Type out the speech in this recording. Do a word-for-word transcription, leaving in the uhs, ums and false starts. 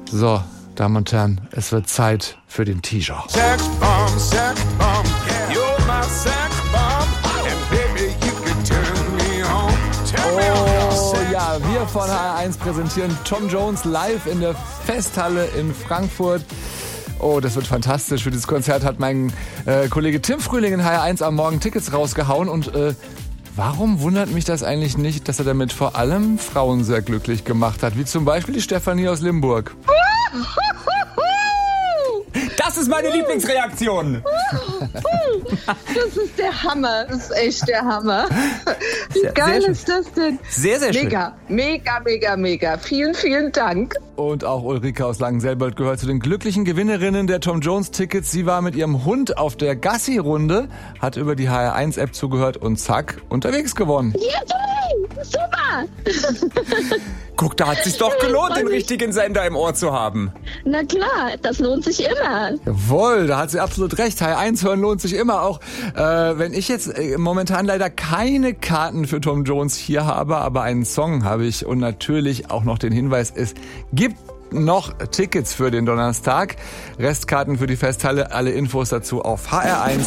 So, Damen und Herren, es wird Zeit für den Teaser. Sex bomb, sex bomb, you're my sex bomb, and baby you can turn me on. Turn me on. Oh ja, wir von H R eins präsentieren Tom Jones live in der Festhalle in Frankfurt. Oh, das wird fantastisch. Für dieses Konzert hat mein äh, Kollege Tim Frühling in H R eins am Morgen Tickets rausgehauen. Und äh, warum wundert mich das eigentlich nicht, dass er damit vor allem Frauen sehr glücklich gemacht hat? Wie zum Beispiel die Stefanie aus Limburg. Das ist meine Lieblingsreaktion. Das ist der Hammer. Das ist echt der Hammer. Wie Sehr, geil sehr ist das denn? Sehr, sehr schön. Mega, mega, mega, mega. Vielen, vielen Dank. Und auch Ulrike aus Langenselbold gehört zu den glücklichen Gewinnerinnen der Tom Jones Tickets. Sie war mit ihrem Hund auf der Gassi-Runde, hat über die H R eins App zugehört und zack, unterwegs gewonnen. Yippie! Super! Guck, da hat es sich doch gelohnt, den richtigen Sender im Ohr zu haben. Na klar, das lohnt sich immer. Jawohl, da hat sie absolut recht. H R eins hören lohnt sich immer auch. Äh, wenn ich jetzt äh, momentan leider keine Karten für Tom Jones hier habe, aber einen Song habe ich und natürlich auch noch den Hinweis, es gibt noch Tickets für den Donnerstag. Restkarten für die Festhalle, alle Infos dazu auf h r eins